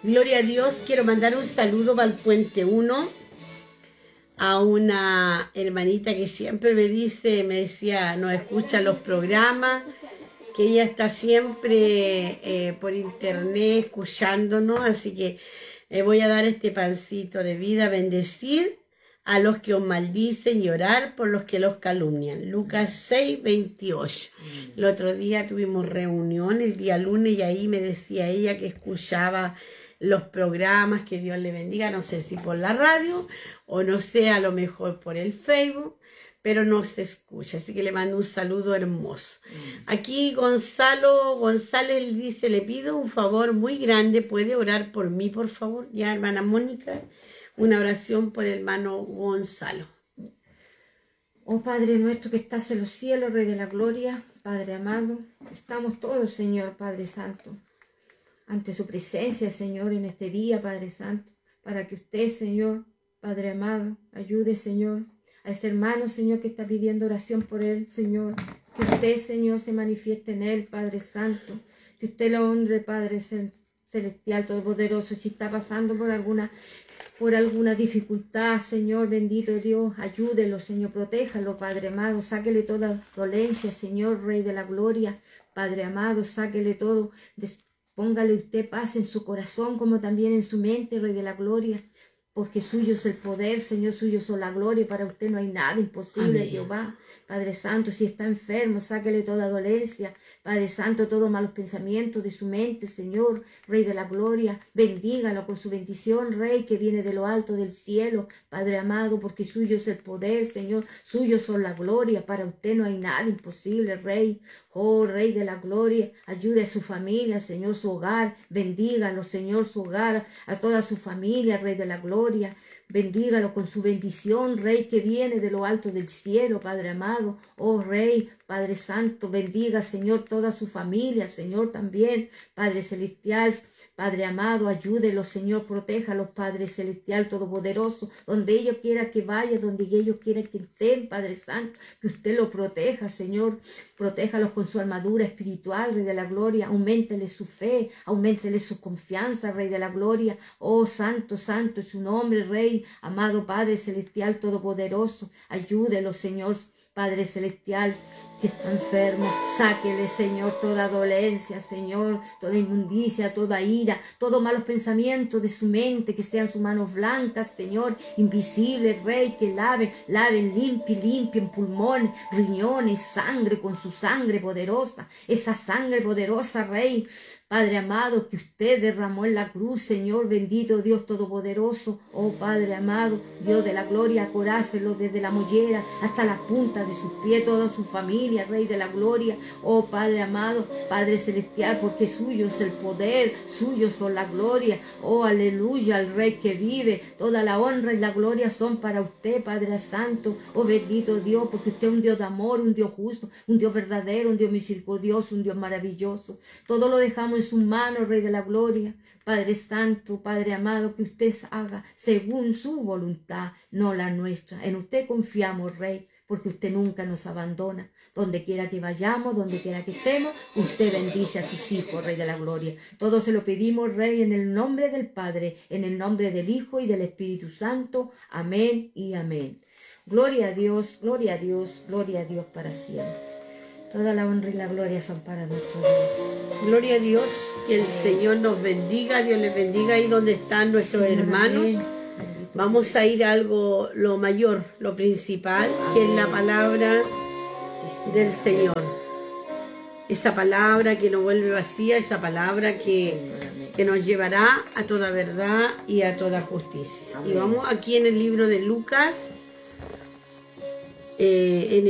Gloria a Dios. Quiero mandar un saludo para el Puente 1 a una hermanita que siempre me decía, nos escucha los programas, que ella está siempre por internet escuchándonos, así que voy a dar este pancito de vida, bendecir a los que os maldicen y orar por los que los calumnian. Lucas 6:28. El otro día tuvimos reunión, el día lunes, y ahí me decía ella que escuchaba los programas, que Dios le bendiga, no sé si por la radio o no sé, a lo mejor por el Facebook, pero no se escucha, así que le mando un saludo hermoso. Aquí Gonzalo González dice, le pido un favor muy grande, ¿puede orar por mí, por favor? Ya, hermana Mónica, una oración por el hermano Gonzalo. Oh Padre nuestro que estás en los cielos, Rey de la Gloria, Padre amado, estamos todos, Señor, Padre Santo, ante su presencia, Señor, en este día, Padre Santo, para que usted, Señor, Padre amado, ayude, Señor, a ese hermano, Señor, que está pidiendo oración por él, Señor, que usted, Señor, se manifieste en él, Padre Santo, que usted lo honre, Padre Celestial, Todopoderoso. Si está pasando por alguna dificultad, Señor, bendito Dios, ayúdelo, Señor, protéjalo, Padre amado, sáquele toda dolencia, Señor, Rey de la Gloria, Padre amado, sáquele todo, póngale usted paz en su corazón como también en su mente, Rey de la Gloria, porque suyo es el poder, Señor, suyo es la gloria, y para usted no hay nada imposible, amén. Jehová, Padre Santo, si está enfermo, sáquele toda dolencia, Padre Santo, todos malos pensamientos de su mente, Señor, Rey de la Gloria, bendígalo con su bendición, Rey, que viene de lo alto del cielo, Padre amado, porque suyo es el poder, Señor, suyo son la gloria, para usted no hay nada imposible, Rey. Oh, Rey de la Gloria, ayude a su familia, Señor, su hogar, bendígalo, Señor, su hogar, a toda su familia, Rey de la Gloria, bendígalo con su bendición, Rey, que viene de lo alto del cielo, Padre amado. Oh, Rey, Padre Santo, bendiga, Señor, toda su familia, Señor, también, Padre Celestial, Padre amado, ayúdelos, Señor, protéjalos, Padre Celestial, Todopoderoso, donde ellos quieran que vaya, donde ellos quieran que estén, Padre Santo, que usted los proteja, Señor, protéjalos con su armadura espiritual, Rey de la Gloria, auméntele su fe, auméntele su confianza, Rey de la Gloria. Oh, santo, santo es su nombre, Rey, amado Padre Celestial, Todopoderoso, ayúdelos, Señor, Padre Celestial, si está enfermo, sáquele, Señor, toda dolencia, Señor, toda inmundicia, toda ira, todos malos pensamientos de su mente, que sean sus manos blancas, Señor, invisibles, Rey, que laven, limpien pulmones, riñones, sangre, con su sangre poderosa, esa sangre poderosa, Rey, Padre amado, que usted derramó en la cruz, Señor, bendito Dios Todopoderoso. Oh Padre amado, Dios de la gloria, corácelo desde la mollera hasta la punta de sus pies, toda su familia, Rey de la Gloria. Oh Padre amado, Padre Celestial, porque suyo es el poder, suyo son la gloria. Oh aleluya, al Rey que vive, toda la honra y la gloria son para usted, Padre Santo. Oh bendito Dios, porque usted es un Dios de amor, un Dios justo, un Dios verdadero, un Dios misericordioso, un Dios maravilloso. Todo lo dejamos en sus manos, Rey de la Gloria, Padre Santo, Padre amado, que usted haga según su voluntad, no la nuestra. En usted confiamos, Rey, porque usted nunca nos abandona. Donde quiera que vayamos, donde quiera que estemos, usted bendice a sus hijos, Rey de la Gloria. Todo se lo pedimos, Rey, en el nombre del Padre, en el nombre del Hijo y del Espíritu Santo. Amén y amén. Gloria a Dios, gloria a Dios, gloria a Dios para siempre. Toda la honra y la gloria son para nuestro Dios. Gloria a Dios, que el Señor nos bendiga, Dios les bendiga ahí donde están nuestros hermanos. Vamos a ir a algo, lo mayor, lo principal, que es la palabra del Señor. Esa palabra que no vuelve vacía, esa palabra que nos llevará a toda verdad y a toda justicia. Y vamos aquí en el libro de Lucas, en